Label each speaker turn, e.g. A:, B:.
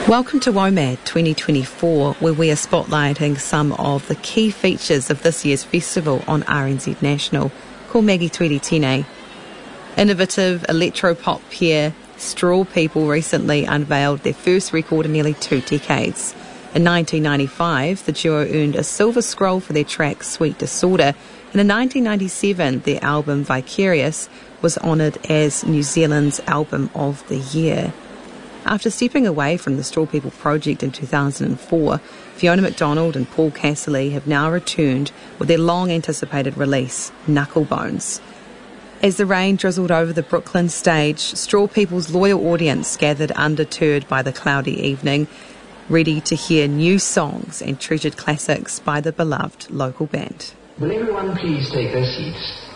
A: Welcome to WOMAD 2024, where we are spotlighting some of the key features of this year's festival on RNZ National. Ko Maggie Tweedy Tine. Innovative electro-pop pair Straw People recently unveiled their first record in nearly 2 decades. In 1995, the duo earned a Silver Scroll for their track Sweet Disorder, and in 1997, their album Vicarious was honoured as New Zealand's Album of the Year. After stepping away from the Straw People project in 2004, Fiona McDonald and Paul Casserly have now returned with their long-anticipated release, Knucklebones. As the rain drizzled over the Brooklyn stage, Straw People's loyal audience gathered undeterred by the cloudy evening, ready to hear new songs and treasured classics by the beloved local band.
B: Will everyone please take their seats?